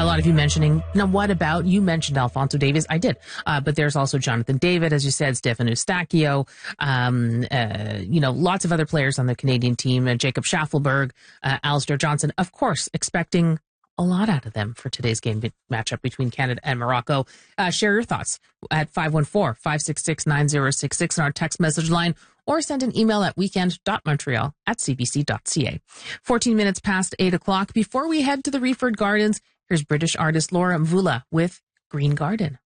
A lot of you mentioning, now what about, you mentioned Alphonso Davies. I did. But there's also Jonathan David, as you said, Stefan Eustáquio, lots of other players on the Canadian team, Jacob Schaffelberg, Alistair Johnson, of course, expecting a lot out of them for today's game matchup between Canada and Morocco. Share your thoughts at 514-566-9066 on our text message line, or send an email at weekend.montreal@cbc.ca. 14 minutes past 8 o'clock. Before we head to the Reeford Gardens, here's British artist Laura Mvula with Green Garden.